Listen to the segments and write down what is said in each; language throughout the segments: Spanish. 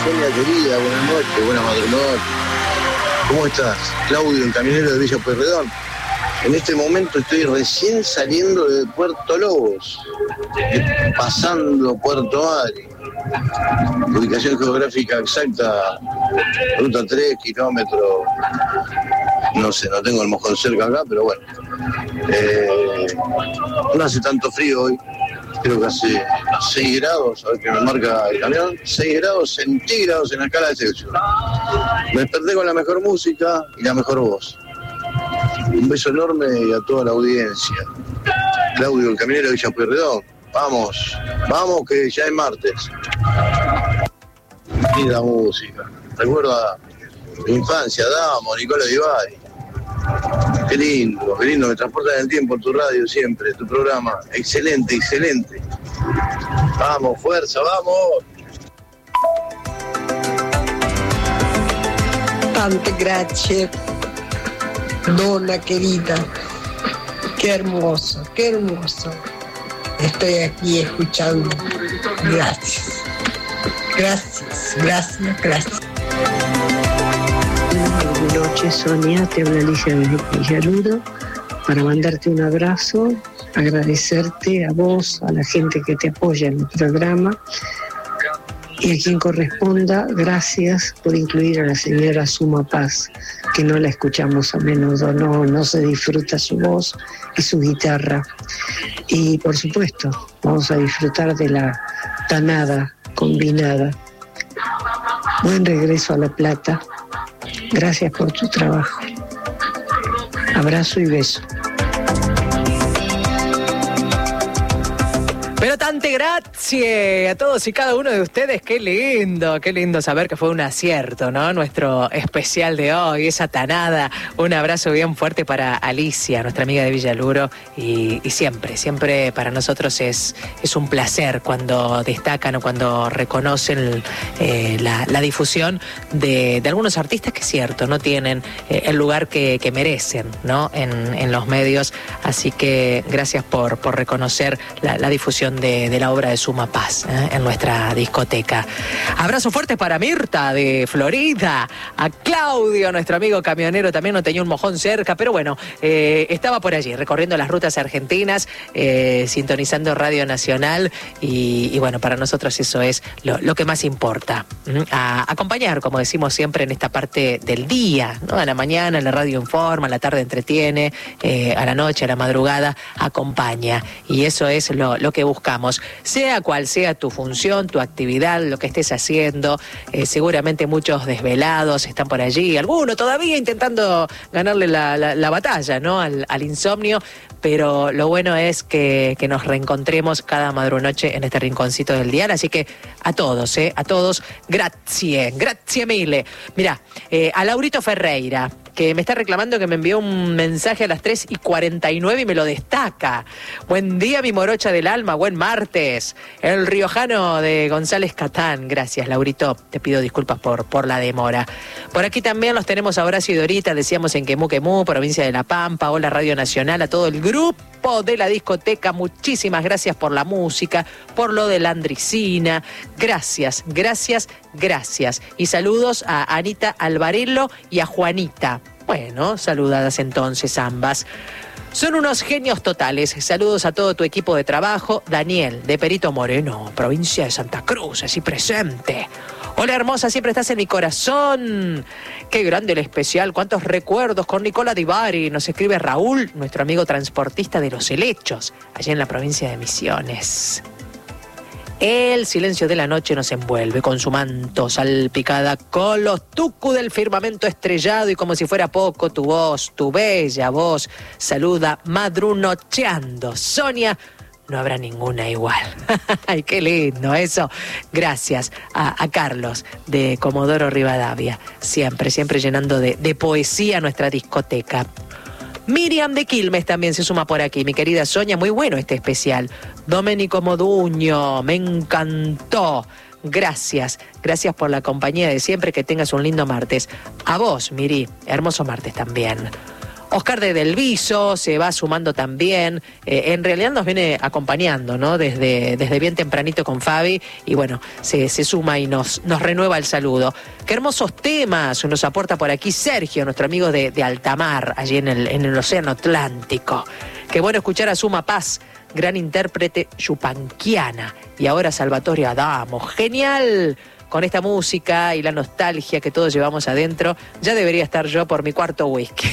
Sonia querida, buenas noches, buenas madrugadas. ¿Cómo estás? Claudio, el camionero de Villa Pueyrredón. En este momento estoy recién saliendo de Puerto Lobos, pasando Puerto Madre. Ubicación geográfica exacta, ruta 3, kilómetros. No sé, no tengo el mojón cerca acá, pero bueno. No hace tanto frío hoy. Creo que hace 6 grados, a ver qué me marca el camión, 6 grados centígrados en la escala de Celsius. Me desperté con la mejor música y la mejor voz. Un beso enorme a toda la audiencia. Claudio, el camionero de Villa Pueyrredón. Vamos, vamos que ya es martes. Linda música. Recuerda mi infancia, Damo, Nicola Di Bari. Qué lindo, me transporta en el tiempo en tu radio siempre, tu programa. Excelente, excelente. Vamos, fuerza, vamos. Tante grazie, donna querida. Qué hermoso, qué hermoso. Estoy aquí escuchando. Gracias. Gracias, gracias, gracias. Buenas noches, Sonia, te habla Alicia desde Villaludo para mandarte un abrazo, agradecerte a vos, a la gente que te apoya en el programa y a quien corresponda, gracias por incluir a la señora Suma Paz, que no la escuchamos a menudo, no se disfruta su voz y su guitarra. Y por supuesto, vamos a disfrutar de la tanada combinada. Buen regreso a La Plata. Gracias por tu trabajo. Abrazo y beso. Pero tante grazie a todos y cada uno de ustedes. Qué lindo siempre que fue un acierto, ¿no? Nuestro especial de hoy, esa tanada. Un abrazo bien fuerte para Alicia, nuestra amiga de Villaluro. Y siempre para nosotros es un placer cuando destacan o cuando reconocen la difusión de algunos artistas que es cierto, no tienen el lugar que merecen, ¿no? En los medios. Así que gracias por reconocer la difusión de la obra de Suma Paz en nuestra discoteca. Abrazo fuerte para Mirta de Florida, a Claudio, nuestro amigo camionero, también no tenía un mojón cerca, pero bueno, estaba por allí recorriendo las rutas argentinas, sintonizando Radio Nacional y bueno, para nosotros eso es lo que más importa, a acompañar, como decimos siempre, en esta parte del día, ¿no? A la mañana la radio informa, a la tarde entretiene, a la noche, a la madrugada acompaña, y eso es lo que buscamos. Sea cual sea tu función, tu actividad, lo que estés haciendo, seguramente muchos desvelados están por allí, algunos todavía intentando ganarle la batalla, ¿no? al insomnio, pero lo bueno es que nos reencontremos cada madrunoche en este rinconcito del dial, así que a todos, grazie mille. Mirá, a Laurito Ferreira, que me está reclamando que me envió un mensaje a las 3:49 y me lo destaca. Buen día, mi morocha del alma, buen martes. El riojano de González Catán. Gracias, Laurito. Te pido disculpas por la demora. Por aquí también los tenemos a Horacio y Dorita, decíamos en Quemú, provincia de La Pampa. Hola, Radio Nacional, a todo el grupo de la discoteca. Muchísimas gracias por la música, por lo de la Andricina. Gracias. Y saludos a Anita Alvarello y a Juanita. Bueno, saludadas entonces ambas. Son unos genios totales. Saludos a todo tu equipo de trabajo. Daniel, de Perito Moreno, provincia de Santa Cruz, así presente. Hola, hermosa, siempre estás en mi corazón. Qué grande el especial, cuántos recuerdos con Nicola Di Bari. Nos escribe Raúl, nuestro amigo transportista de Los Helechos, allá en la provincia de Misiones. El silencio de la noche nos envuelve con su manto salpicada con los tucu del firmamento estrellado, y como si fuera poco, tu voz, tu bella voz, saluda madrunocheando. Sonia, no habrá ninguna igual. Ay, qué lindo eso. Gracias a Carlos de Comodoro Rivadavia, siempre llenando de poesía nuestra discoteca. Miriam de Quilmes también se suma por aquí. Mi querida Sonia, muy bueno este especial. Domenico Moduño, me encantó. Gracias por la compañía de siempre, que tengas un lindo martes. A vos, Miri, hermoso martes también. Oscar de Del Viso se va sumando también. En realidad nos viene acompañando, ¿no? Desde bien tempranito con Fabi. Y bueno, se suma y nos renueva el saludo. Qué hermosos temas nos aporta por aquí Sergio, nuestro amigo de Altamar, allí en el Océano Atlántico. Qué bueno escuchar a Suma Paz, gran intérprete yupanquiana. Y ahora Salvatore Adamo. ¡Genial! Con esta música y la nostalgia que todos llevamos adentro, ya debería estar yo por mi cuarto whisky.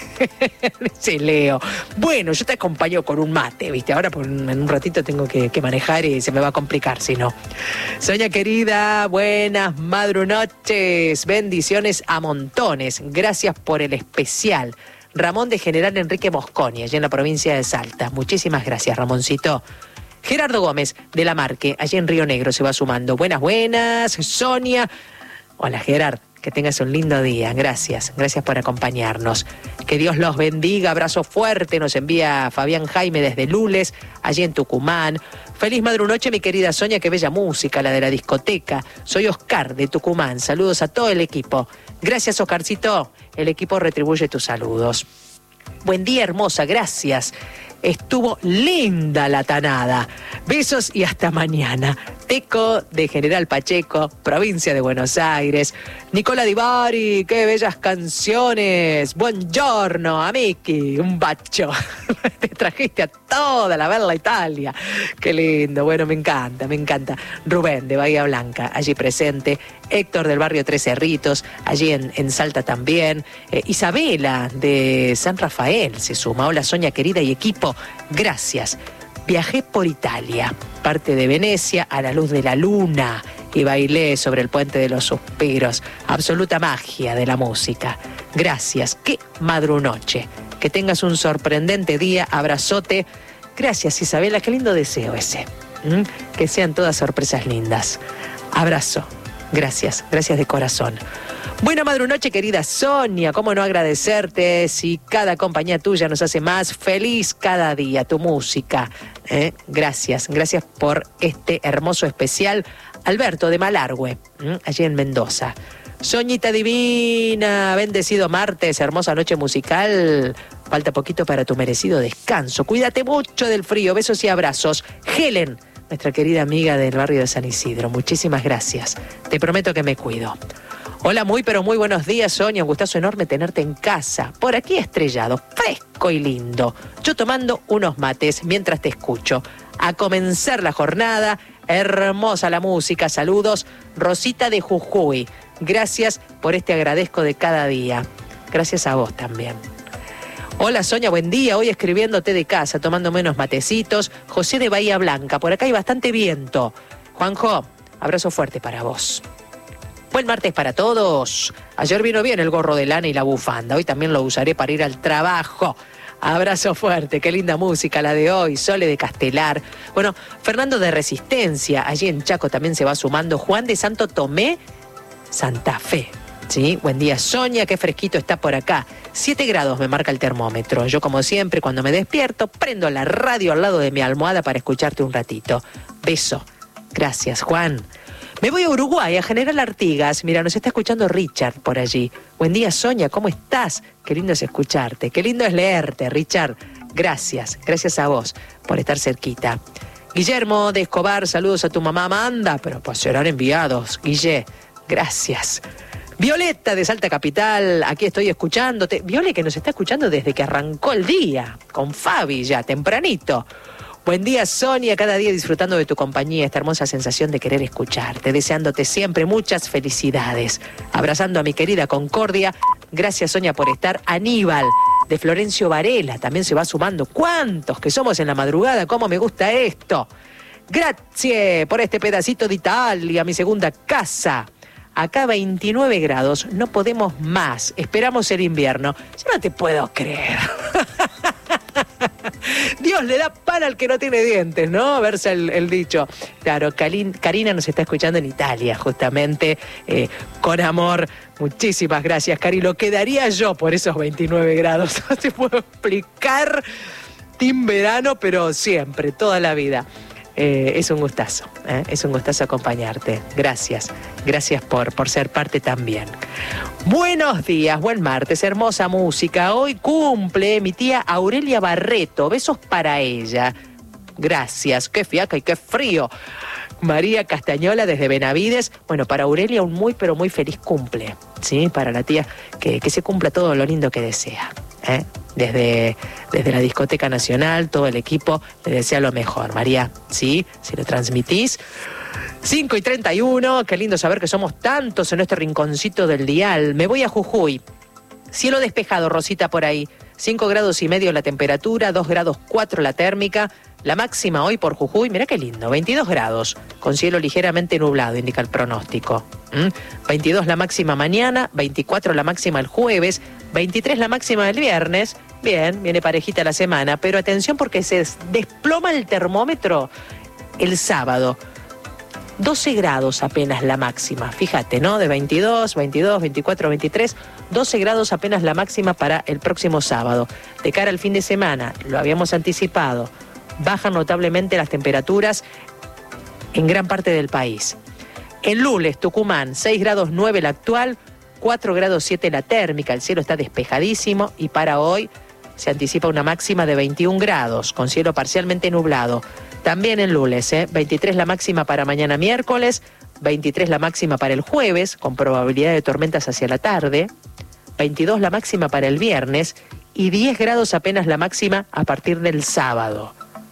Sí, Leo. Bueno, yo te acompaño con un mate, ¿viste? Ahora en un ratito tengo que manejar y se me va a complicar, si no. Soña querida, buenas madrunoches. Bendiciones a montones. Gracias por el especial. Ramón de General Enrique Mosconi, allí en la provincia de Salta. Muchísimas gracias, Ramoncito. Gerardo Gómez, de La Marque, allí en Río Negro, se va sumando. Buenas, Sonia. Hola, Gerard, que tengas un lindo día. Gracias por acompañarnos. Que Dios los bendiga, abrazo fuerte, nos envía Fabián Jaime desde Lules, allí en Tucumán. Feliz madrunoche, mi querida Sonia, qué bella música, la de la discoteca. Soy Oscar, de Tucumán, saludos a todo el equipo. Gracias, Oscarcito, el equipo retribuye tus saludos. Buen día, hermosa, gracias. Estuvo linda la tanada. Besos y hasta mañana. Teco de General Pacheco, provincia de Buenos Aires. Nicola Di Bari, qué bellas canciones. Buongiorno, amici, un bacio. Te trajiste a toda la bella Italia. Qué lindo, bueno, me encanta. Rubén de Bahía Blanca, allí presente. Héctor del barrio Tres Cerritos, allí en Salta también. Isabela de San Rafael se suma. Hola, Sonia querida y equipo, gracias. Viajé por Italia, parte de Venecia, a la luz de la luna y bailé sobre el puente de los suspiros. Absoluta magia de la música. Gracias, qué madrunoche. Que tengas un sorprendente día, abrazote. Gracias, Isabela, qué lindo deseo ese. Que sean todas sorpresas lindas. Abrazo. Gracias de corazón. Buena madrunoche, querida Sonia. ¿Cómo no agradecerte si cada compañía tuya nos hace más feliz cada día? Tu música. Gracias por este hermoso especial. Alberto de Malargüe, allí en Mendoza. Soñita divina, bendecido martes, hermosa noche musical. Falta poquito para tu merecido descanso. Cuídate mucho del frío. Besos y abrazos. Helen, nuestra querida amiga del barrio de San Isidro. Muchísimas gracias. Te prometo que me cuido. Hola, muy buenos días, Sonia. Un gustazo enorme tenerte en casa. Por aquí estrellado, fresco y lindo. Yo tomando unos mates mientras te escucho. A comenzar la jornada. Hermosa la música. Saludos. Rosita de Jujuy. Gracias por este agradezco de cada día. Gracias a vos también. Hola, Sonia, buen día. Hoy escribiéndote de casa, tomándome unos matecitos. José de Bahía Blanca. Por acá hay bastante viento. Juanjo, abrazo fuerte para vos. Buen martes para todos. Ayer vino bien el gorro de lana y la bufanda. Hoy también lo usaré para ir al trabajo. Abrazo fuerte, qué linda música la de hoy. Sole de Castelar. Bueno, Fernando de Resistencia, allí en Chaco también se va sumando. Juan de Santo Tomé, Santa Fe. Sí, buen día, Sonia, qué fresquito está por acá. 7 grados me marca el termómetro. Yo, como siempre, cuando me despierto, prendo la radio al lado de mi almohada para escucharte un ratito. Beso. Gracias, Juan. Me voy a Uruguay, a General Artigas. Mira, nos está escuchando Richard por allí. Buen día, Sonia, ¿cómo estás? Qué lindo es escucharte, qué lindo es leerte, Richard. Gracias a vos por estar cerquita. Guillermo de Escobar, saludos a tu mamá Amanda, pero pues serán enviados, Guille. Gracias. Violeta de Salta Capital, aquí estoy escuchándote. Viole, que nos está escuchando desde que arrancó el día, con Fabi ya, tempranito. Buen día, Sonia, cada día disfrutando de tu compañía, esta hermosa sensación de querer escucharte, deseándote siempre muchas felicidades. Abrazando a mi querida Concordia, gracias, Sonia, por estar. Aníbal, de Florencio Varela, también se va sumando. ¿Cuántos que somos en la madrugada? ¿Cómo me gusta esto? Gracias por este pedacito de Italia, mi segunda casa. Acá 29 grados, no podemos más, esperamos el invierno. Yo no te puedo creer. Dios le da pan al que no tiene dientes, ¿no? Verse el dicho. Claro, Karina nos está escuchando en Italia, justamente, con amor. Muchísimas gracias, Cari. Lo quedaría yo por esos 29 grados. No te puedo explicar. Team verano, pero siempre, toda la vida. Es un gustazo. Es un gustazo acompañarte. Gracias por ser parte también. Buenos días, buen martes, hermosa música. Hoy cumple mi tía Aurelia Barreto. Besos para ella. Gracias, qué fiaca y qué frío. María Castañola desde Benavides. Bueno, para Aurelia un muy pero muy feliz cumple, ¿sí? Para la tía, que se cumpla todo lo lindo que desea, Desde la Discoteca Nacional, todo el equipo le desea lo mejor. María, ¿sí? Si lo transmitís. 5:31, qué lindo saber que somos tantos en este rinconcito del dial. Me voy a Jujuy. Cielo despejado, Rosita, por ahí. 5,5 grados la temperatura, 2,4 grados la térmica. La máxima hoy por Jujuy, mirá qué lindo, 22 grados, con cielo ligeramente nublado, indica el pronóstico. 22 la máxima mañana, 24 la máxima el jueves, 23 la máxima el viernes. Bien, viene parejita la semana, pero atención porque se desploma el termómetro el sábado. 12 grados apenas la máxima, fíjate, ¿no? De 22, 24, 23, 12 grados apenas la máxima para el próximo sábado. De cara al fin de semana, lo habíamos anticipado, bajan notablemente las temperaturas en gran parte del país. En Lules, Tucumán, 6,9 grados la actual, 4,7 grados la térmica, el cielo está despejadísimo y para hoy se anticipa una máxima de 21 grados, con cielo parcialmente nublado. También en Lules, 23 la máxima para mañana miércoles, 23 la máxima para el jueves, con probabilidad de tormentas hacia la tarde, 22 la máxima para el viernes y 10 grados apenas la máxima a partir del sábado.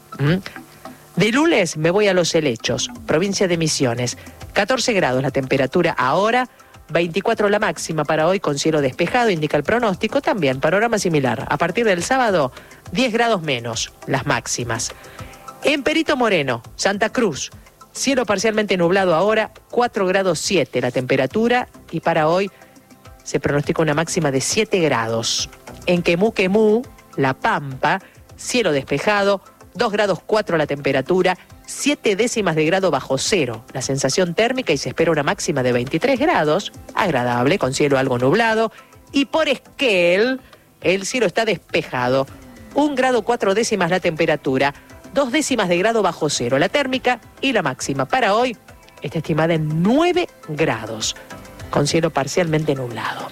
De Lules me voy a Los Helechos, provincia de Misiones, 14 grados la temperatura ahora, 24 la máxima para hoy con cielo despejado, indica el pronóstico, también panorama similar. A partir del sábado, 10 grados menos las máximas. En Perito Moreno, Santa Cruz, cielo parcialmente nublado ahora, 4,7 grados la temperatura y para hoy se pronostica una máxima de 7 grados. En Quemú, La Pampa, cielo despejado, 2,4 grados la temperatura, 7 décimas de grado bajo cero la sensación térmica y se espera una máxima de 23 grados, agradable, con cielo algo nublado. Y por Esquel, el cielo está despejado, 1,4 grados la temperatura, 2 décimas de grado bajo cero la térmica y la máxima para hoy está estimada en 9 grados, con cielo parcialmente nublado.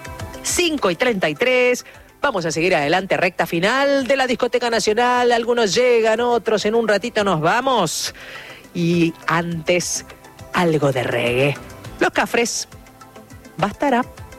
5:33. Vamos a seguir adelante, recta final de la Discoteca Nacional. Algunos llegan, otros en un ratito nos vamos. Y antes, algo de reggae. Los Cafres. Bastará.